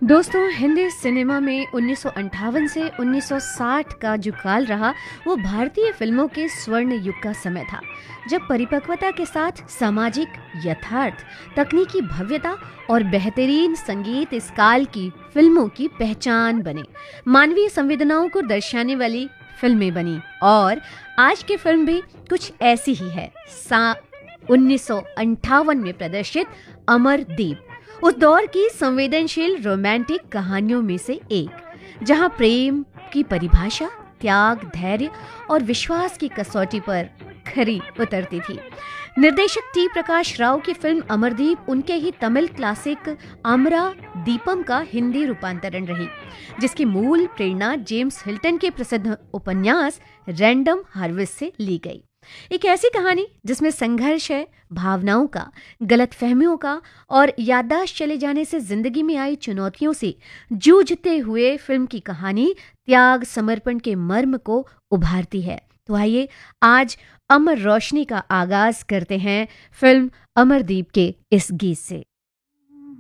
दोस्तों, हिंदी सिनेमा में 1958 से 1960 का जो काल रहा वो भारतीय फिल्मों के स्वर्ण युग का समय था, जब परिपक्वता के साथ सामाजिक यथार्थ, तकनीकी भव्यता और बेहतरीन संगीत इस काल की फिल्मों की पहचान बने। मानवीय संवेदनाओं को दर्शाने वाली फिल्में बनी और आज की फिल्म भी कुछ ऐसी ही है। 1958 में प्रदर्शित अमरदीप उस दौर की संवेदनशील रोमांटिक कहानियों में से एक, जहां प्रेम की परिभाषा त्याग, धैर्य और विश्वास की कसौटी पर खरी उतरती थी। निर्देशक टी प्रकाश राव की फिल्म अमरदीप उनके ही तमिल क्लासिक अमरा दीपम का हिंदी रूपांतरण रही, जिसकी मूल प्रेरणा जेम्स हिल्टन के प्रसिद्ध उपन्यास रैंडम हार्वेस्ट से ली गई। एक ऐसी कहानी जिसमें संघर्ष है, भावनाओं का, गलतफहमियों का और याददाश्त चले जाने से जिंदगी में आई चुनौतियों से जूझते हुए फिल्म की कहानी त्याग, समर्पण के मर्म को उभारती है। तो आइए आज अमर रोशनी का आगाज करते हैं फिल्म अमरदीप के इस गीत से।